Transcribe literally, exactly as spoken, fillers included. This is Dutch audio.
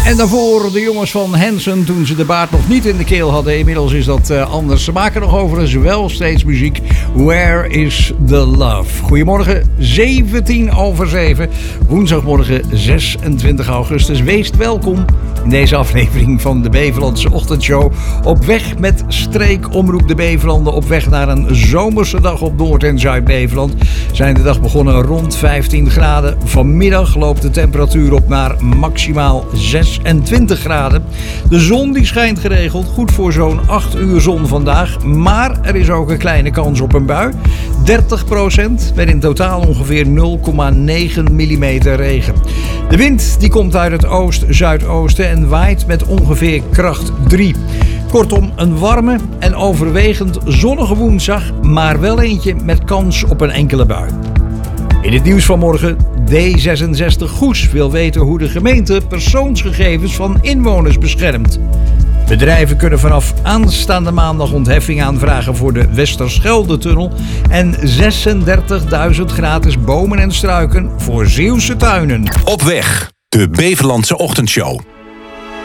En daarvoor de jongens van Hanson toen ze de baard nog niet in de keel hadden. Inmiddels is dat uh, anders. Ze maken nog overigens wel steeds muziek. Where is the love? Goedemorgen, zeventien over zeven. Woensdagmorgen zesentwintig augustus. Wees welkom in deze aflevering van de Beverlandse Ochtendshow. Op weg met streekomroep de Beverlanden. Op weg naar een zomerse dag op Noord- en Zuid-Beverland. Zijn de dag begonnen rond vijftien graden. Vanmiddag loopt de temperatuur op naar maximaal zesentwintig graden. De zon die schijnt geregeld. Goed voor zo'n acht uur zon vandaag. Maar er is ook een kleine kans op een bui. dertig procent met in totaal ongeveer nul komma negen millimeter regen. De wind die komt uit het oost-zuidoosten en waait met ongeveer kracht drie. Kortom, een warme en overwegend zonnige woensdag, maar wel eentje met kans op een enkele bui. In het nieuws van morgen, D zesenzestig Goes wil weten hoe de gemeente persoonsgegevens van inwoners beschermt. Bedrijven kunnen vanaf aanstaande maandag ontheffing aanvragen voor de Westerschelde-tunnel en zesendertigduizend gratis bomen en struiken voor Zeeuwse tuinen. Op weg, de Beverlandse Ochtendshow.